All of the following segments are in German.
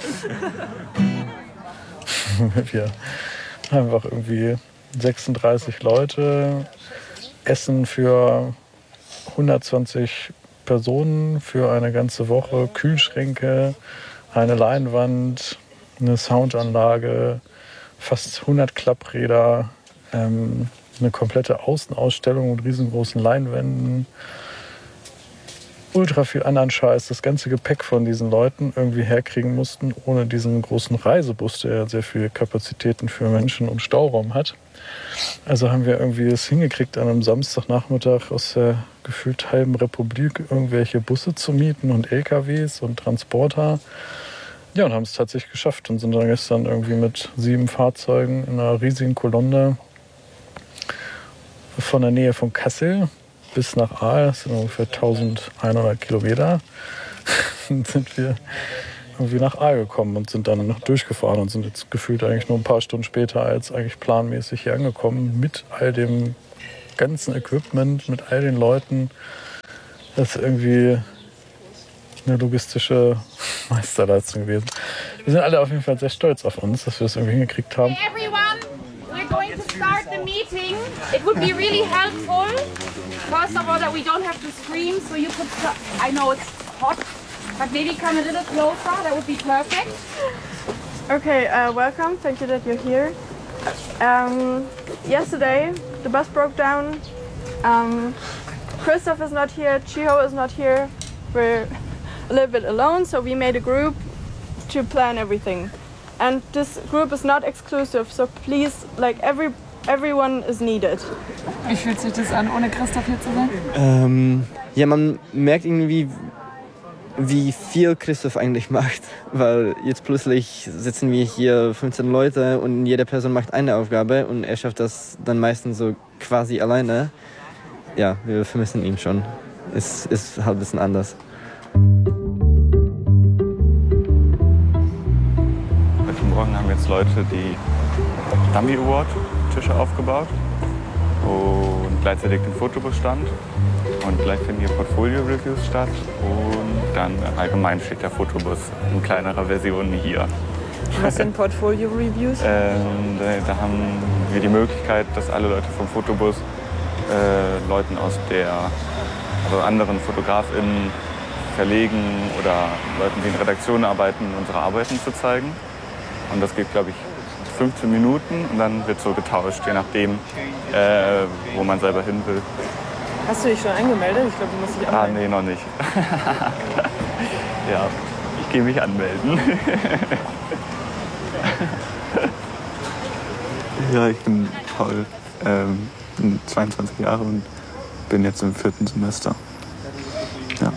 Wir einfach irgendwie 36 Leute, Essen für 120 Personen für eine ganze Woche, Kühlschränke, eine Leinwand, eine Soundanlage, fast 100 Klappräder, eine komplette Außenausstellung mit riesengroßen Leinwänden, ultra viel anderen Scheiß, das ganze Gepäck von diesen Leuten irgendwie herkriegen mussten, ohne diesen großen Reisebus, der sehr viele Kapazitäten für Menschen und Stauraum hat. Also haben wir irgendwie es hingekriegt, an einem Samstagnachmittag aus der gefühlt halben Republik irgendwelche Busse zu mieten und LKWs und Transporter. Ja, und haben es tatsächlich geschafft und sind dann gestern irgendwie mit 7 Fahrzeugen in einer riesigen Kolonne von der Nähe von Kassel bis nach Aal, das sind ungefähr 1100 Kilometer, sind wir irgendwie nach Aal gekommen und sind dann durchgefahren und sind jetzt gefühlt eigentlich nur ein paar Stunden später als eigentlich planmäßig hier angekommen mit all dem ganzen Equipment, mit all den Leuten. Das ist irgendwie eine logistische Meisterleistung gewesen. Wir sind alle auf jeden Fall sehr stolz auf uns, dass wir das irgendwie hingekriegt haben. Hey everyone, we're going to start the meeting. It would be really helpful, first of all, that we don't have to scream, so you could, I know it's hot, but maybe come a little closer, that would be perfect. Okay, welcome, thank you that you're here. Yesterday, the bus broke down. Christoph is not here, Chiho is not here. We're a little bit alone, so we made a group to plan everything. And this group is not exclusive, so please, like everyone is needed. Wie fühlt sich das an, ohne Christoph hier zu sein? Ja, man merkt irgendwie, wie viel Christoph eigentlich macht, weil jetzt plötzlich sitzen wir hier 15 Leute und jede Person macht eine Aufgabe und er schafft das dann meistens so quasi alleine. Ja, wir vermissen ihn schon. Es ist halt ein bisschen anders. Heute Morgen haben jetzt Leute die Dummy Award Tische aufgebaut und gleichzeitig den Fotobus stand. Und gleich finden hier Portfolio-Reviews statt und dann allgemein steht der Fotobus in kleinerer Version hier. Was sind Portfolio-Reviews? Da haben wir die Möglichkeit, dass alle Leute vom Fotobus Leuten aus also anderen FotografInnen, Verlegen oder Leuten, die in Redaktionen arbeiten, unsere Arbeiten zu zeigen. Und das geht, glaube ich, 15 Minuten und dann wird so getauscht, je nachdem, wo man selber hin will. Hast du dich schon angemeldet? Ich glaube, du musst dich anmelden. Nee, noch nicht. Ja, ich gehe mich anmelden. Ja, ich bin Paul, bin 22 Jahre und bin jetzt im 4. Semester. Ja.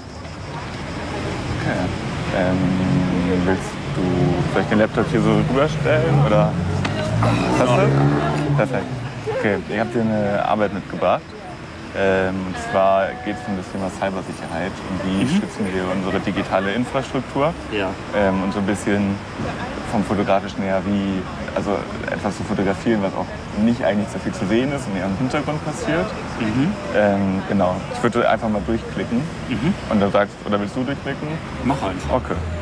Okay. Willst du vielleicht den Laptop hier so rüberstellen oder? Hast du? Perfekt. Okay, ich habe dir eine Arbeit mitgebracht. Und zwar geht es um das Thema Cybersicherheit und wie schützen wir unsere digitale Infrastruktur. Ja. Und so ein bisschen vom Fotografischen her, also etwas zu fotografieren, was auch nicht eigentlich so viel zu sehen ist und eher im Hintergrund passiert. Genau. Ich würde einfach mal durchklicken und du sagst, oder willst du durchklicken? Mach einfach. Okay.